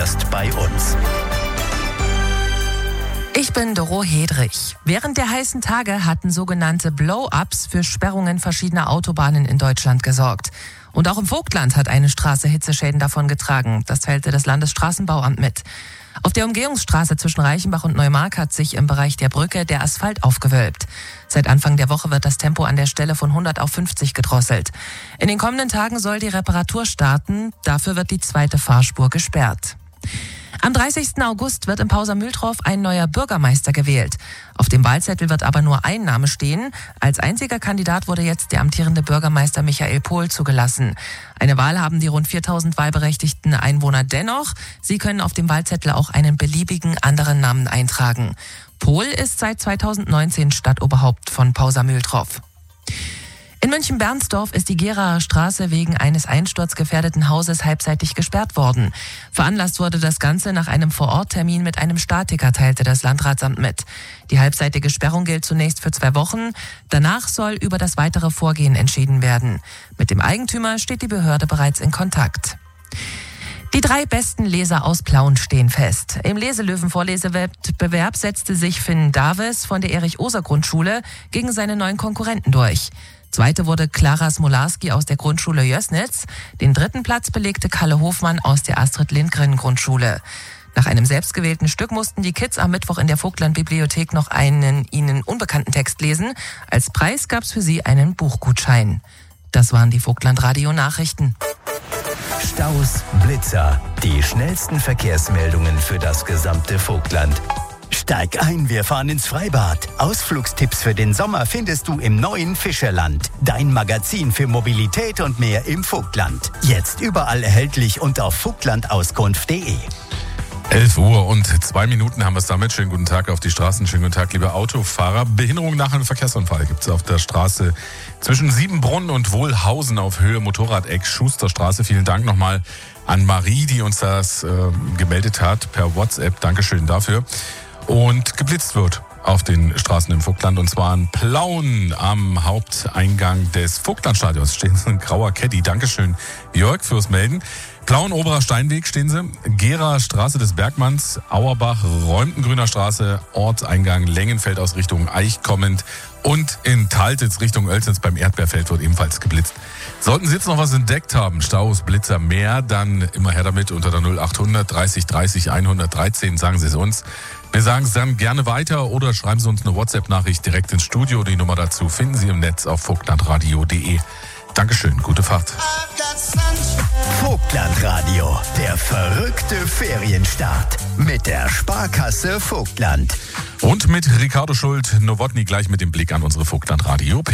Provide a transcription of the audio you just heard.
hörst bei uns. Ich bin Doro Hedrich. Während der heißen Tage hatten sogenannte Blow-ups für Sperrungen verschiedener Autobahnen in Deutschland gesorgt. Und auch im Vogtland hat eine Straße Hitzeschäden davongetragen. Das teilte das Landesstraßenbauamt mit. Auf der Umgehungsstraße zwischen Reichenbach und Neumark hat sich im Bereich der Brücke der Asphalt aufgewölbt. Seit Anfang der Woche wird das Tempo an der Stelle von 100 auf 50 gedrosselt. In den kommenden Tagen soll die Reparatur starten. Dafür wird die zweite Fahrspur gesperrt. Am 30. August wird im Pausa-Mühldorf ein neuer Bürgermeister gewählt. Auf dem Wahlzettel wird aber nur ein Name stehen. Als einziger Kandidat wurde jetzt der amtierende Bürgermeister Michael Pohl zugelassen. Eine Wahl haben die rund 4000 wahlberechtigten Einwohner dennoch. Sie können auf dem Wahlzettel auch einen beliebigen anderen Namen eintragen. Pohl ist seit 2019 Stadtoberhaupt von Pausa-Mühldorf. In München-Bernsdorf ist die Geraer Straße wegen eines einsturzgefährdeten Hauses halbseitig gesperrt worden. Veranlasst wurde das Ganze nach einem Vororttermin mit einem Statiker, teilte das Landratsamt mit. Die halbseitige Sperrung gilt zunächst für 2 Wochen. Danach soll über das weitere Vorgehen entschieden werden. Mit dem Eigentümer steht die Behörde bereits in Kontakt. Die 3 besten Leser aus Plauen stehen fest. Im Leselöwen-Vorlesewettbewerb setzte sich Finn Davis von der Erich-Oser-Grundschule gegen seine neuen Konkurrenten durch. Zweite wurde Clara Smolarski aus der Grundschule Jößnitz. Den 3. Platz belegte Kalle Hofmann aus der Astrid-Lindgren-Grundschule. Nach einem selbstgewählten Stück mussten die Kids am Mittwoch in der Vogtland-Bibliothek noch einen ihnen unbekannten Text lesen. Als Preis gab's für sie einen Buchgutschein. Das waren die Vogtland-Radio-Nachrichten. Staus, Blitzer, die schnellsten Verkehrsmeldungen für das gesamte Vogtland. Steig ein, wir fahren ins Freibad. Ausflugstipps für den Sommer findest du im neuen Fischerland. Dein Magazin für Mobilität und mehr im Vogtland. Jetzt überall erhältlich und auf vogtlandauskunft.de. 11 Uhr und 2 Minuten haben wir es damit. Schönen guten Tag auf die Straßen. Schönen guten Tag, liebe Autofahrer. Behinderung nach einem Verkehrsunfall gibt es auf der Straße zwischen Siebenbrunn und Wohlhausen auf Höhe Motorradeck Schusterstraße. Vielen Dank nochmal an Marie, die uns das gemeldet hat per WhatsApp. Dankeschön dafür. Und geblitzt wird auf den Straßen im Vogtland, und zwar in Plauen am Haupteingang des Vogtlandstadions stehen sie, ein grauer Caddy. Dankeschön, Jörg, fürs Melden. Plauen, Oberer Steinweg stehen sie, Gera Straße des Bergmanns, Auerbach, Räumtengrüner Straße, Ortseingang Lengenfeld aus Richtung Eich kommend und in Taltitz Richtung Oelsnitz beim Erdbeerfeld wird ebenfalls geblitzt. Sollten Sie jetzt noch was entdeckt haben, Staus, Blitzer, mehr, dann immer her damit unter der 0800 30 30 113, sagen Sie es uns. Wir sagen es dann gerne weiter oder schreiben Sie uns eine WhatsApp-Nachricht direkt ins Studio. Die Nummer dazu finden Sie im Netz auf vogtlandradio.de. Dankeschön, gute Fahrt. Vogtlandradio, der verrückte Ferienstart mit der Sparkasse Vogtland. Und mit Ricardo Schult-Nowotny gleich mit dem Blick an unsere Vogtlandradio.